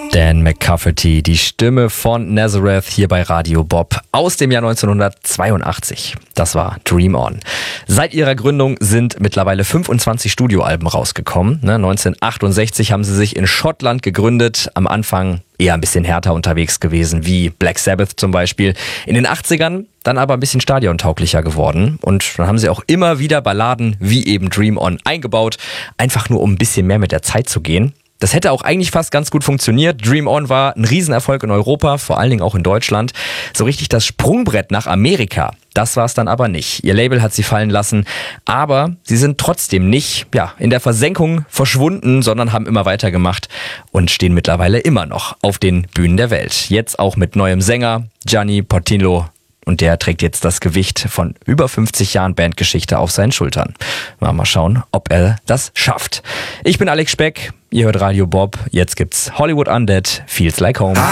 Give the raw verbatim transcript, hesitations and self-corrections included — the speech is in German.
Dan McCafferty, die Stimme von Nazareth hier bei Radio Bob aus dem Jahr neunzehnhundertzweiundachtzig. Das war Dream On. Seit ihrer Gründung sind mittlerweile fünfundzwanzig Studioalben rausgekommen. neunzehnhundertachtundsechzig haben sie sich in Schottland gegründet. Am Anfang eher ein bisschen härter unterwegs gewesen, wie Black Sabbath zum Beispiel. In den achtzigern dann aber ein bisschen stadiontauglicher geworden. Und dann haben sie auch immer wieder Balladen wie eben Dream On eingebaut, einfach nur um ein bisschen mehr mit der Zeit zu gehen. Das hätte auch eigentlich fast ganz gut funktioniert. Dream On war ein Riesenerfolg in Europa, vor allen Dingen auch in Deutschland. So richtig das Sprungbrett nach Amerika, das war es dann aber nicht. Ihr Label hat sie fallen lassen, aber sie sind trotzdem nicht ja, in der Versenkung verschwunden, sondern haben immer weitergemacht und stehen mittlerweile immer noch auf den Bühnen der Welt. Jetzt auch mit neuem Sänger, Gianni Portillo. Und der trägt jetzt das Gewicht von über fünfzig Jahren Bandgeschichte auf seinen Schultern. Mal, mal schauen, ob er das schafft. Ich bin Alex Speck, ihr hört Radio Bob. Jetzt gibt's Hollywood Undead, Feels Like Home.